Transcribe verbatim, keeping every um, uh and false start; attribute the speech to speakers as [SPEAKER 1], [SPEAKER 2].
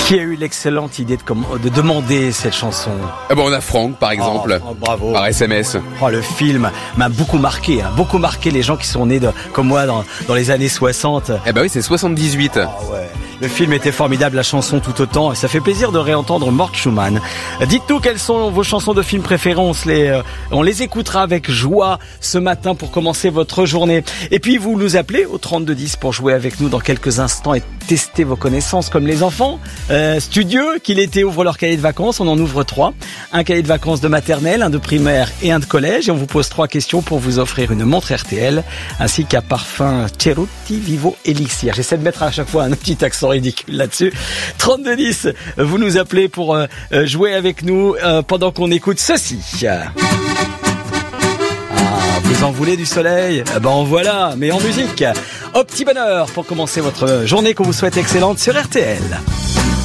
[SPEAKER 1] Qui a eu l'excellente idée de, com- de demander cette chanson?
[SPEAKER 2] Ah bon, on a Franck, par exemple,
[SPEAKER 1] Oh, oh, bravo.
[SPEAKER 2] par S M S.
[SPEAKER 1] Oh, le film m'a beaucoup marqué, hein, beaucoup marqué les gens qui sont nés de, comme moi dans, dans les années soixante.
[SPEAKER 2] Eh ben oui, c'est soixante-dix-huit.
[SPEAKER 1] Ah ouais. Le film était formidable, la chanson tout autant, et ça fait plaisir de réentendre Mort Schumann. Dites-nous quelles sont vos chansons de films préférées, on, se les, euh, on les écoutera avec joie ce matin pour commencer votre journée. Et puis vous nous appelez au trente-deux dix pour jouer avec nous dans quelques instants et tester vos connaissances comme les enfants. Euh, studieux, qu'il était, ouvrent leur cahier de vacances, on en ouvre trois. Un cahier de vacances de maternelle, un de primaire et un de collège, et on vous pose trois questions pour vous offrir une montre R T L, ainsi qu'un parfum Cerutti Vivo Elixir. J'essaie de mettre à chaque fois un petit accent ridicule là-dessus. trente-deux dix, vous nous appelez pour euh, jouer avec nous euh, pendant qu'on écoute ceci. Ah, vous en voulez du soleil? Eh ben en voilà, mais en musique. Au petit bonheur pour commencer votre journée qu'on vous souhaite excellente sur R T L.